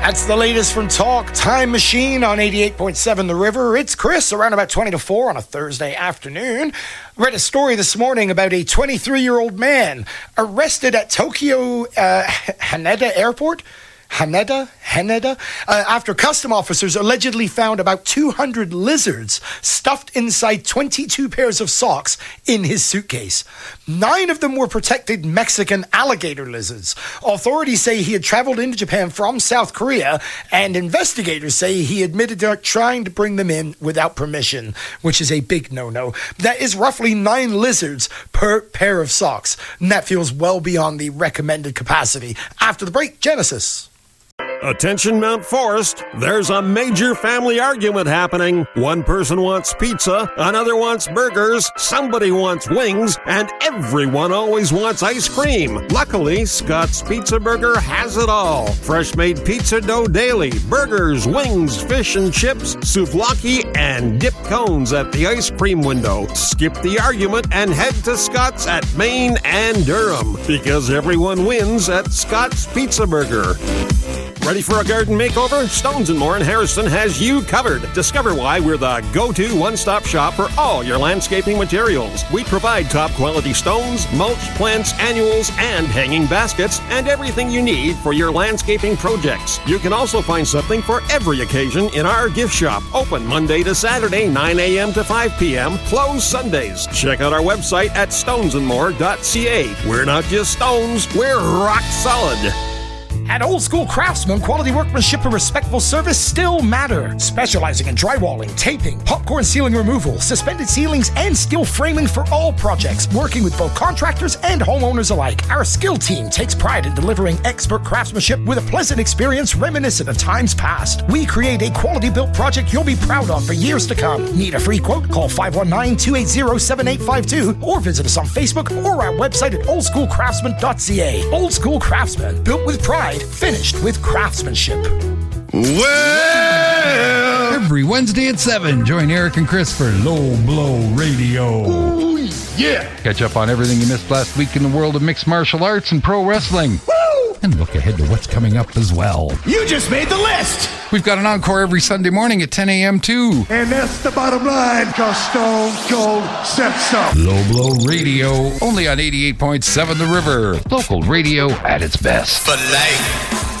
That's the latest from Talk Time Machine on 88.7 The River. It's Chris, around about 20 to 4 on a Thursday afternoon. I read a story this morning about a 23-year-old man arrested at Tokyo Haneda Airport. Haneda, after custom officers allegedly found about 200 lizards stuffed inside 22 pairs of socks in his suitcase. 9 of them were protected Mexican alligator lizards. Authorities say he had traveled into Japan from South Korea, and investigators say he admitted to trying to bring them in without permission, which is a big no-no. That is roughly 9 lizards per pair of socks, and that feels well beyond the recommended capacity. After the break, Genesis. Attention Mount Forest, there's a major family argument happening. One person wants pizza, another wants burgers, somebody wants wings, and everyone always wants ice cream. Luckily, Scott's Pizza Burger has it all. Fresh-made pizza dough daily, burgers, wings, fish and chips, souvlaki, and dip cones at the ice cream window. Skip the argument and head to Scott's at Maine and Durham, because everyone wins at Scott's Pizza Burger. Ready for a garden makeover? Stones & More in Harrison has you covered. Discover why we're the go-to one-stop shop for all your landscaping materials. We provide top-quality stones, mulch, plants, annuals, and hanging baskets, and everything you need for your landscaping projects. You can also find something for every occasion in our gift shop. Open Monday to Saturday, 9 a.m. to 5 p.m., closed Sundays. Check out our website at stonesandmore.ca. We're not just stones, we're rock solid. At Old School Craftsman, quality workmanship and respectful service still matter. Specializing in drywalling, taping, popcorn ceiling removal, suspended ceilings, and steel framing for all projects. Working with both contractors and homeowners alike, our skilled team takes pride in delivering expert craftsmanship with a pleasant experience reminiscent of times past. We create a quality-built project you'll be proud of for years to come. Need a free quote? Call 519-280-7852 or visit us on Facebook or our website at oldschoolcraftsman.ca. Old School Craftsman, built with pride, finished with craftsmanship. Well, every Wednesday at 7, join Eric and Chris for Low Blow Radio. Ooh, yeah. Catch up on everything you missed last week in the world of mixed martial arts and pro wrestling. Woo! And look ahead to what's coming up as well. You just made the list. We've got an encore every Sunday morning at 10 a.m. too. And that's the bottom line, because Stone Cold said so. Low Blow Radio, only on 88.7 The River. Local radio at its best. For life.